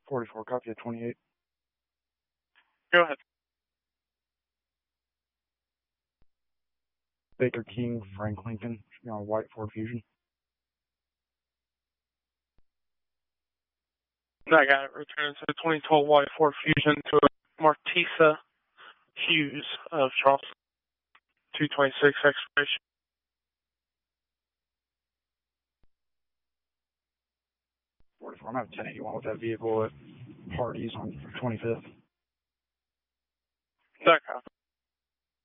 44, copy at 28. Go ahead. Baker King, Frank Lincoln, white Ford Fusion. I got it. Return to the 2012 white Ford Fusion to a Martisa Hughes of Charleston. 226 expiration. I'm at 1081 with that vehicle at Hardee's on 25th. That copy.